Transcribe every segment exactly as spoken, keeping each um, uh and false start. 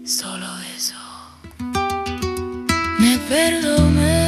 Solo eso. Me perdoné.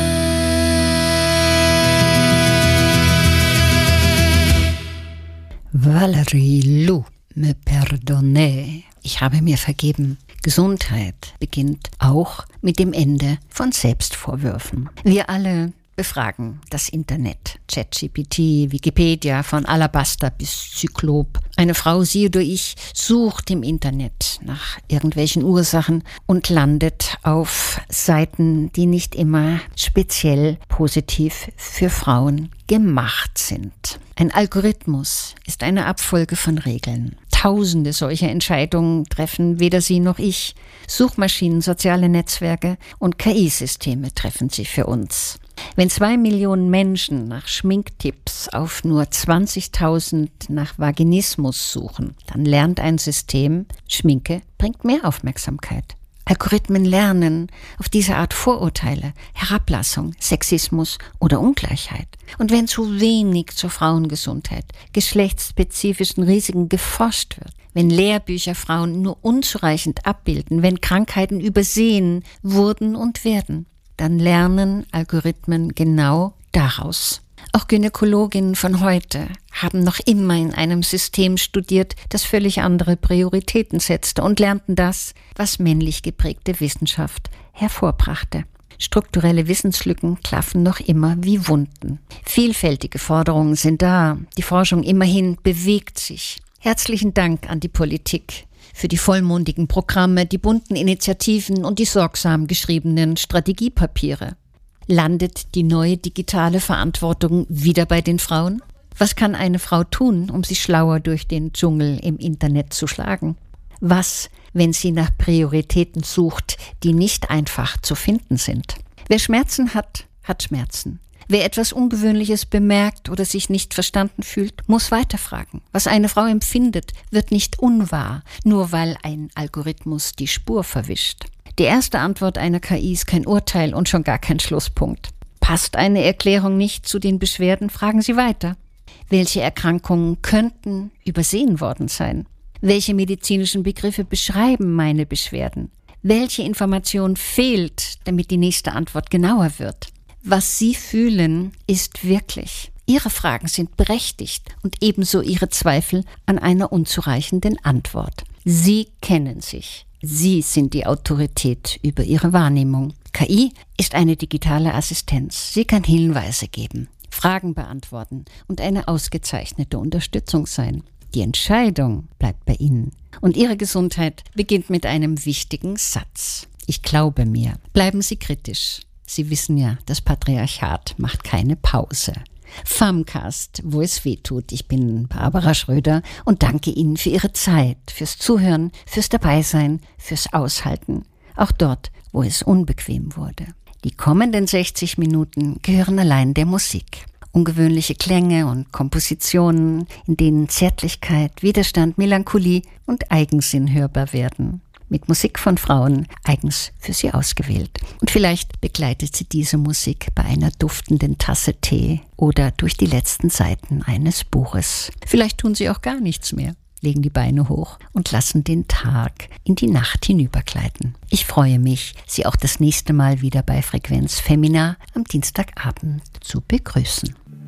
Valerie Lou, me pardonne. Ich habe mir vergeben. Gesundheit beginnt auch mit dem Ende von Selbstvorwürfen. Wir alle befragen das Internet. ChatGPT, Wikipedia, von Alabaster bis Zyklop. Eine Frau, sie oder ich, sucht im Internet nach irgendwelchen Ursachen und landet auf Seiten, die nicht immer speziell positiv für Frauen gemacht sind. Ein Algorithmus ist eine Abfolge von Regeln. Tausende solcher Entscheidungen treffen weder Sie noch ich. Suchmaschinen, soziale Netzwerke und K I-Systeme treffen sie für uns. Wenn zwei Millionen Menschen nach Schminktipps auf nur zwanzigtausend nach Vaginismus suchen, dann lernt ein System, Schminke bringt mehr Aufmerksamkeit. Algorithmen lernen auf diese Art Vorurteile, Herablassung, Sexismus oder Ungleichheit. Und wenn zu wenig zur Frauengesundheit, geschlechtsspezifischen Risiken geforscht wird, wenn Lehrbücher Frauen nur unzureichend abbilden, wenn Krankheiten übersehen wurden und werden, dann lernen Algorithmen genau daraus. Auch Gynäkologinnen von heute haben noch immer in einem System studiert, das völlig andere Prioritäten setzte und lernten das, was männlich geprägte Wissenschaft hervorbrachte. Strukturelle Wissenslücken klaffen noch immer wie Wunden. Vielfältige Forderungen sind da. Die Forschung immerhin bewegt sich. Herzlichen Dank an die Politik für die vollmundigen Programme, die bunten Initiativen und die sorgsam geschriebenen Strategiepapiere. Landet die neue digitale Verantwortung wieder bei den Frauen? Was kann eine Frau tun, um sich schlauer durch den Dschungel im Internet zu schlagen? Was, wenn sie nach Prioritäten sucht, die nicht einfach zu finden sind? Wer Schmerzen hat, hat Schmerzen. Wer etwas Ungewöhnliches bemerkt oder sich nicht verstanden fühlt, muss weiterfragen. Was eine Frau empfindet, wird nicht unwahr, nur weil ein Algorithmus die Spur verwischt. Die erste Antwort einer K I ist kein Urteil und schon gar kein Schlusspunkt. Passt eine Erklärung nicht zu den Beschwerden, fragen Sie weiter. Welche Erkrankungen könnten übersehen worden sein? Welche medizinischen Begriffe beschreiben meine Beschwerden? Welche Information fehlt, damit die nächste Antwort genauer wird? Was Sie fühlen, ist wirklich. Ihre Fragen sind berechtigt und ebenso Ihre Zweifel an einer unzureichenden Antwort. Sie kennen sich. Sie sind die Autorität über Ihre Wahrnehmung. K I ist eine digitale Assistenz. Sie kann Hinweise geben, Fragen beantworten und eine ausgezeichnete Unterstützung sein. Die Entscheidung bleibt bei Ihnen. Und Ihre Gesundheit beginnt mit einem wichtigen Satz. Ich glaube mir. Bleiben Sie kritisch. Sie wissen ja, das Patriarchat macht keine Pause. Femcast, wo es weh tut. Ich bin Barbara Schröder und danke Ihnen für Ihre Zeit, fürs Zuhören, fürs Dabeisein, fürs Aushalten. Auch dort, wo es unbequem wurde. Die kommenden sechzig Minuten gehören allein der Musik. Ungewöhnliche Klänge und Kompositionen, in denen Zärtlichkeit, Widerstand, Melancholie und Eigensinn hörbar werden. Mit Musik von Frauen, eigens für sie ausgewählt. Und vielleicht begleitet sie diese Musik bei einer duftenden Tasse Tee oder durch die letzten Seiten eines Buches. Vielleicht tun sie auch gar nichts mehr, legen die Beine hoch und lassen den Tag in die Nacht hinübergleiten. Ich freue mich, Sie auch das nächste Mal wieder bei Frequenz Femina am Dienstagabend zu begrüßen.